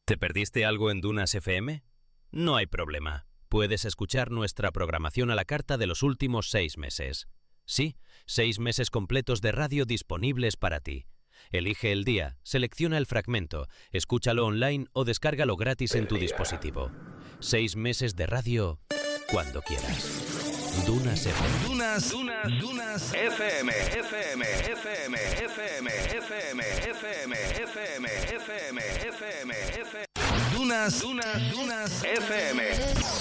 ¿Te perdiste algo en Dunas FM? No hay problema. Puedes escuchar nuestra programación a la carta de los últimos 6 meses. Sí, 6 meses completos de radio disponibles para ti. Elige el día, selecciona el fragmento, escúchalo online o descárgalo gratis en tu dispositivo. 6 meses de radio cuando quieras. Dunas FM. Dunas FM. Dunas FM.